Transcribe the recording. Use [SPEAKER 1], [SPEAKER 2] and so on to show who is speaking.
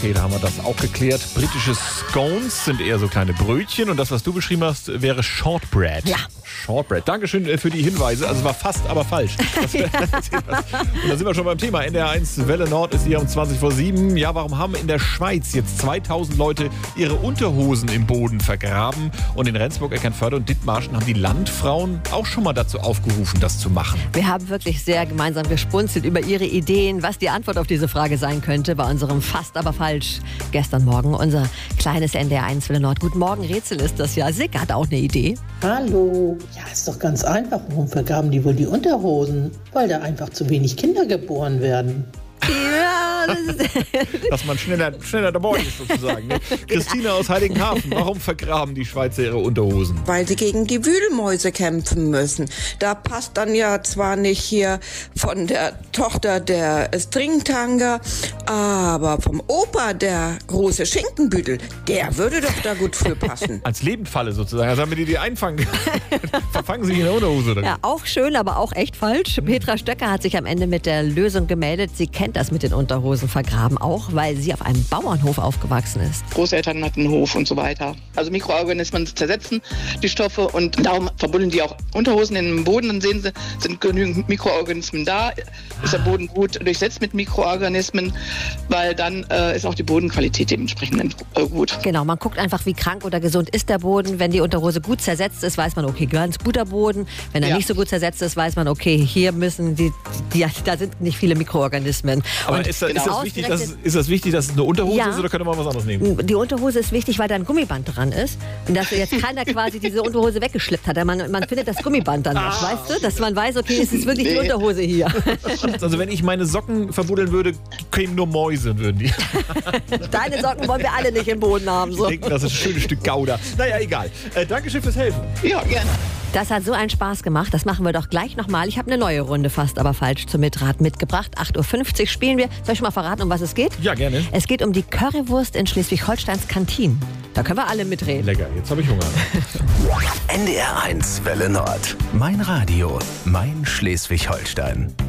[SPEAKER 1] Okay, da haben wir das auch geklärt. Britische Scones sind eher so kleine Brötchen und das, was du beschrieben hast, wäre Shortbread.
[SPEAKER 2] Ja.
[SPEAKER 1] Shortbread. Dankeschön für die Hinweise. Also es war fast, aber falsch. Und da sind wir schon beim Thema. NDR1 Welle Nord ist hier um 20:07. Ja, warum haben in der Schweiz jetzt 2000 Leute ihre Unterhosen im Boden vergraben? Und in Rendsburg, Eckernförde und Dithmarschen haben die Landfrauen auch schon mal dazu aufgerufen, das zu machen.
[SPEAKER 2] Wir haben wirklich sehr gemeinsam gespunzelt über Ihre Ideen, was die Antwort auf diese Frage sein könnte bei unserem Fast aber falsch gestern Morgen. Unser kleines NDR1 Welle Nord. Guten Morgen, Rätsel ist das ja. Sick hat auch eine Idee.
[SPEAKER 3] Hallo. Ja, ist doch ganz einfach. Warum vergraben die wohl die Unterhosen? Weil da einfach zu wenig Kinder geboren werden.
[SPEAKER 2] Ja,
[SPEAKER 1] Dass man schneller dabei ist sozusagen. Ne? Christine aus Heiligenhafen, warum vergraben die Schweizer ihre Unterhosen?
[SPEAKER 4] Weil sie gegen die Wühlmäuse kämpfen müssen. Da passt dann ja zwar nicht hier von der Tochter der Stringtanger, aber vom Opa der große Schinkenbüdel, der würde doch da gut für passen.
[SPEAKER 1] Als Lebendfalle sozusagen. Also damit die einfangen, verfangen sie in der Unterhose. Oder?
[SPEAKER 2] Ja, auch schön, aber auch echt falsch. Petra Stöcker hat sich am Ende mit der Lösung gemeldet. Sie kennt das mit den Unterhosen vergraben auch, weil sie auf einem Bauernhof aufgewachsen ist.
[SPEAKER 5] Großeltern hatten einen Hof und so weiter. Also Mikroorganismen zersetzen die Stoffe und darum verbuddeln die auch Unterhosen in den Boden. Dann sehen sie, sind genügend Mikroorganismen da. Ist der Boden gut durchsetzt mit Mikroorganismen, weil dann ist auch die Bodenqualität dementsprechend gut.
[SPEAKER 2] Genau, man guckt einfach, wie krank oder gesund ist der Boden. Wenn die Unterhose gut zersetzt ist, weiß man, okay, ganz guter Boden. Wenn er nicht so gut zersetzt ist, weiß man, okay, hier müssen da sind nicht viele Mikroorganismen.
[SPEAKER 1] Aber ist das wichtig, dass es eine Unterhose ist oder könnte man was anderes nehmen?
[SPEAKER 2] Die Unterhose ist wichtig, weil da ein Gummiband dran ist. Und dass jetzt keiner quasi diese Unterhose weggeschleppt hat. Man findet das Gummiband dann noch, weißt du? Dass man weiß, okay, es ist wirklich die Unterhose hier.
[SPEAKER 1] Also wenn ich meine Socken verbuddeln würde, kämen nur Mäuse, würden die.
[SPEAKER 2] Deine Socken wollen wir alle nicht im Boden haben. So.
[SPEAKER 1] Ich denke, das ist ein schönes Stück Gouda. Naja, egal. Dankeschön fürs Helfen.
[SPEAKER 5] Ja, gerne.
[SPEAKER 2] Das hat so einen Spaß gemacht. Das machen wir doch gleich nochmal. Ich habe eine neue Runde Fast aber falsch zum Mitraten mitgebracht. 8:50 Uhr spielen wir. Soll ich mal verraten, um was es geht?
[SPEAKER 1] Ja, gerne.
[SPEAKER 2] Es geht um die Currywurst in Schleswig-Holsteins Kantinen. Da können wir alle mitreden.
[SPEAKER 1] Lecker, jetzt habe ich Hunger.
[SPEAKER 6] NDR1 Welle Nord. Mein Radio, mein Schleswig-Holstein.